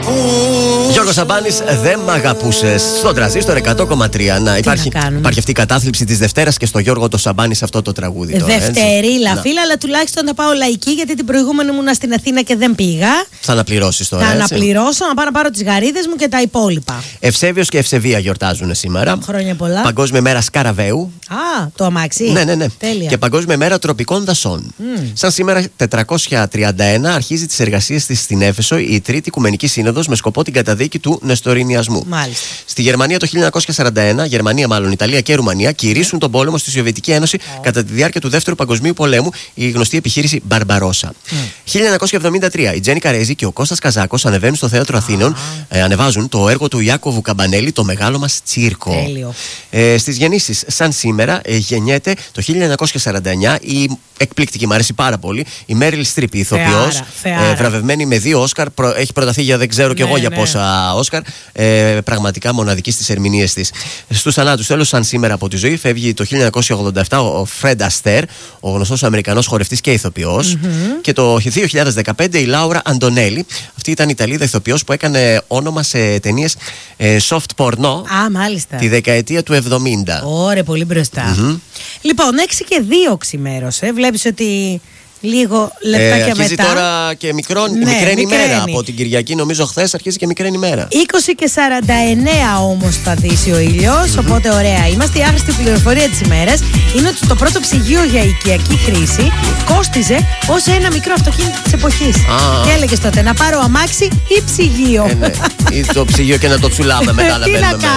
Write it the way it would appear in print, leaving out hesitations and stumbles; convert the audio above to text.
Γιώργος Σαμπάνης, δεν μ' αγαπούσες. Στον Τρανζίστορ 100,3. Να, υπάρχει αυτή η κατάθλιψη της Δευτέρας και στο Γιώργο το Σαμπάνη σε αυτό το τραγούδι. Δευτερίλα, φίλα, αλλά τουλάχιστον θα πάω λαϊκή, γιατί την προηγούμενη ήμουνα στην Αθήνα και δεν πήγα. Θα αναπληρώσεις τώρα. Θα αναπληρώσω, να πάω να πάρω τις γαρίδες μου και τα υπόλοιπα. Ευσέβιος και Ευσεβία γιορτάζουν σήμερα. Χρόνια πολλά. Παγκόσμια μέρα Σκαραβαίου. Α, το αμάξι. Ναι. Τέλεια. Και Παγκόσμια μέρα τροπικών δασών. Σαν σήμερα 431 αρχίζει τις εργασίες της στην Έφεσο η Τρίτη Οικουμενική Σύνοδος με σκοπό την καταδίκη του Νεστορινιασμού. Μάλιστα. Στη Γερμανία το 1941, Γερμανία μάλλον, Ιταλία και Ρουμανία κηρύσσουν τον πόλεμο στη Σοβιετική Ένωση κατά τη διάρκεια του Δεύτερου Παγκοσμίου Πολέμου, η γνωστή επιχείρηση Μπαρμπαρόσα. 1973, η Τζένι Καρέζη και ο Κώστας Καζάκος ανεβαίνουν στο Θέατρο Αθήνων, ανεβάζουν το έργο του Ιάκωβου Καμπανέλη, Το Μεγάλο Μας Τσίρκο. Τέλειο. Στις γεννήσεις, σαν σήμερα, γεννιέται το 1949 η εκπληκτική, μου αρέσει πάρα πολύ, η Μέριλ Στριπ, η ηθοποιός, βραβευμένη με 2 Όσκαρ. Έχει προταθεί για δεν ξέρω κι εγώ για πόσα Όσκαρ. Πραγματικά μοναδική στις ερμηνείες της. Στους θανάτους, τέλος, σαν σήμερα από τη ζωή, φεύγει το 1987 ο Φρεντ Αστέρ, ο γνωστός Αμερικανός χορευτής και ηθοποιός. Και το 2015 η Λάουρα Αντωνέλη. Αυτή ήταν η Ιταλίδα ηθοποιός που έκανε όνομα σε ταινίες soft porno. Α, μάλιστα. Τη δεκαετία του 70. Ωραία, πολύ μπροστά. Λοιπόν, 6 και 2 ξημέρωσε. Βλέπεις ότι λίγο λεπτάκια αρχίζει μετά. Τώρα και μικραίνει ημέρα. Από την Κυριακή, νομίζω χθες, αρχίζει και μικραίνει ημέρα. 20 και 49 όμως θα δύσει ο ήλιος. Οπότε ωραία είμαστε. Η άχρηστη πληροφορία της ημέρας είναι ότι το πρώτο ψυγείο για οικιακή χρήση κόστιζε ως ένα μικρό αυτοκίνητο της εποχής. Και έλεγες τότε να πάρω αμάξι ή ψυγείο. Ή το ψυγείο και να το τσουλάμε μετά να μπαίνουμε.